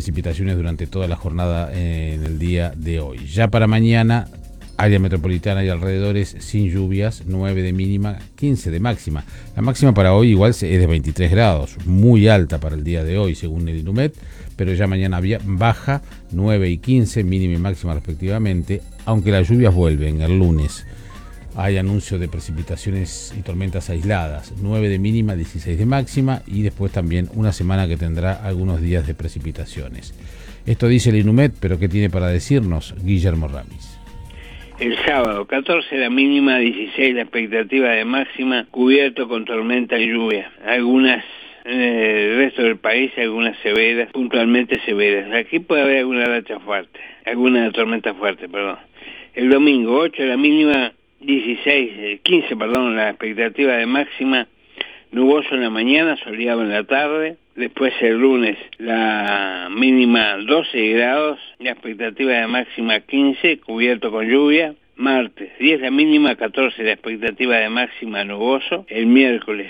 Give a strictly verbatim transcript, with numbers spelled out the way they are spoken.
precipitaciones durante toda la jornada en el día de hoy. Ya para mañana, área metropolitana y alrededores sin lluvias, nueve de mínima, quince de máxima. La máxima para hoy igual es de veintitrés grados, muy alta para el día de hoy según el INUMED, pero ya mañana baja, nueve y quince, mínima y máxima respectivamente, aunque las lluvias vuelven el lunes. Hay anuncio de precipitaciones y tormentas aisladas, nueve de mínima, dieciséis de máxima, y después también una semana que tendrá algunos días de precipitaciones. Esto dice el INUMED, pero ¿qué tiene para decirnos Guillermo Ramis? El sábado, catorce la mínima, dieciséis la expectativa de máxima, cubierto con tormenta y lluvia. Algunas en el resto del país, algunas severas, puntualmente severas. Aquí puede haber alguna racha fuerte, alguna tormenta fuerte, perdón. El domingo, ocho la mínima, dieciséis, quince, perdón, la expectativa de máxima, nuboso en la mañana, soleado en la tarde. Después el lunes la mínima doce grados, la expectativa de máxima quince, cubierto con lluvia. Martes diez la mínima, catorce la expectativa de máxima, nuboso. El miércoles